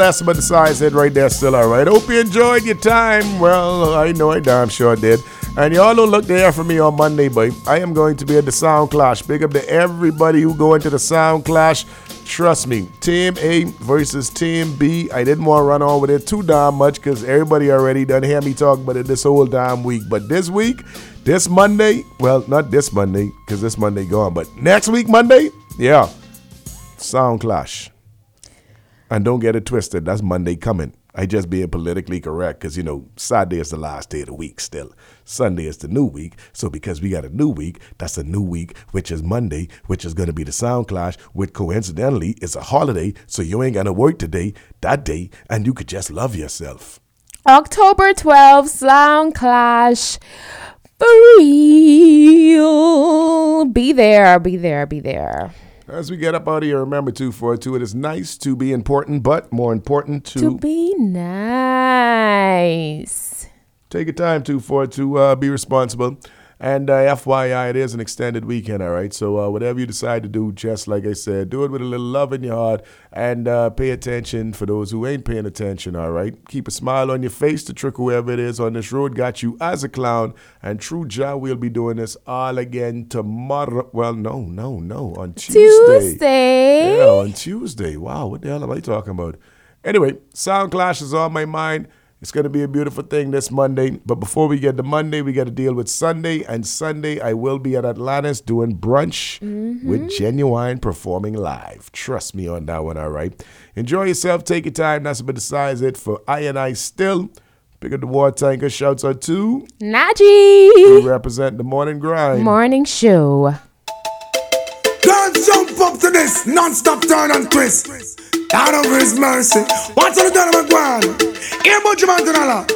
that's about the size head right there still, all right. Hope you enjoyed your time. Well, I know I damn sure did. And y'all don't look there for me on Monday, but I am going to be at the Sound Clash. Big up to everybody who go into the Sound Clash. Trust me, Team A versus Team B. I didn't want to run on with it too damn much because everybody already done hear me talk about it this whole damn week. But this week, this Monday, well, not this Monday because this Monday gone, but next week Monday, yeah, Sound Clash. And don't get it twisted, that's Monday coming. I just being politically correct because, you know, Saturday is the last day of the week still. Sunday is the new week. So because we got a new week, that's a new week, which is Monday, which is going to be the Sound Clash, which coincidentally is a holiday. So you ain't going to work today, that day, and you could just love yourself. October 12th, Sound Clash. For real. Be there, be there, be there. As we get up out of here, remember 242, it is nice to be important, but more important to be nice. Take your time, 242, be responsible. And FYI, it is an extended weekend, all right? So whatever you decide to do, just like I said, do it with a little love in your heart and pay attention for those who ain't paying attention, all right? Keep a smile on your face to trick whoever it is on this road got you as a clown. And true Jah, we'll be doing this all again tomorrow. Well, no, on Tuesday. Yeah, on Tuesday. Wow, what the hell am I talking about? Anyway, Sound Clash is on my mind. It's going to be a beautiful thing this Monday. But before we get to Monday, we got to deal with Sunday. And Sunday, I will be at Atlantis doing brunch with Genuine performing live. Trust me on that one, all right? Enjoy yourself. Take your time. That's about the size it for I still. Pick up the water tanker. Shouts out to Najee. We represent the morning grind. Morning show. Don't jump up to this non-stop turn and twist. Out over his mercy. What's on the done of a guan? Here, Bunch of Mantanala.